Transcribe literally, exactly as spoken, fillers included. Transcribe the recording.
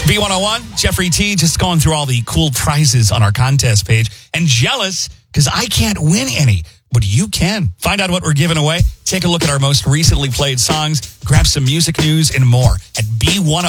B one oh one, Jeffrey T, just going through all the cool prizes on our contest page. And jealous, because I can't win any, but you can. Find out what we're giving away, take a look at our most recently played songs, grab some music news, and more at B one oh one.